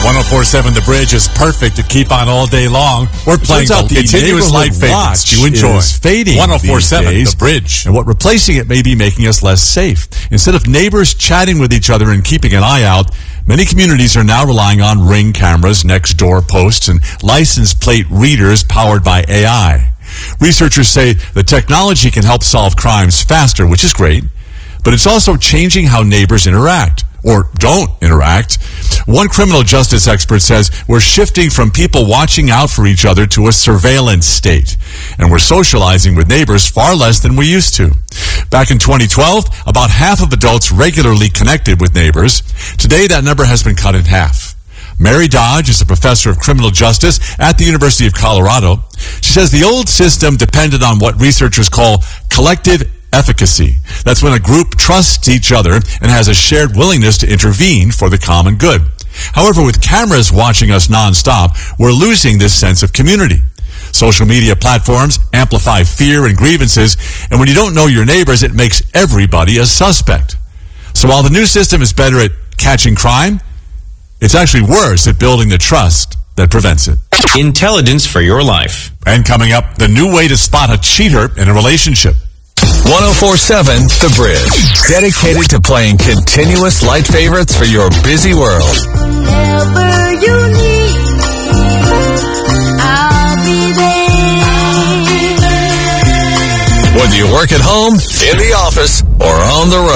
104.7 The Bridge is perfect to keep on all day long. We're playing the continuous light favorites you enjoy. Fading 104.7 The Bridge. And what replacing it may be making us less safe. Instead of neighbors chatting with each other and keeping an eye out, many communities are now relying on Ring cameras, next-door posts, and license plate readers powered by AI. Researchers say the technology can help solve crimes faster, which is great, but it's also changing how neighbors interact, or don't interact. One criminal justice expert says we're shifting from people watching out for each other to a surveillance state, and we're socializing with neighbors far less than we used to. Back in 2012, about half of adults regularly connected with neighbors. Today, that number has been cut in half. Mary Dodge is a professor of criminal justice at the University of Colorado. She says the old system depended on what researchers call collective efficacy. That's when a group trusts each other and has a shared willingness to intervene for the common good. However, with cameras watching us nonstop, we're losing this sense of community. Social media platforms amplify fear and grievances, and when you don't know your neighbors, it makes everybody a suspect. So while the new system is better at catching crime, it's actually worse at building the trust that prevents it. Intelligence for your life. And coming up, the new way to spot a cheater in a relationship. 104.7 The Bridge. Dedicated to playing continuous light favorites for your busy world. Whenever you need me, I'll be there. Whether you work at home, in the office, or on the road.